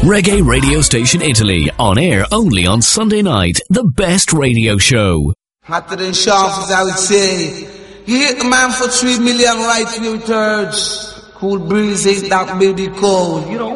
Reggae Radio Station Italy, on air only on Sunday night, the best radio show. Hotter than sharp, as I would say. You hit the man for 3 million right to your thirds. Cool breeze ain't that baby cold. You don't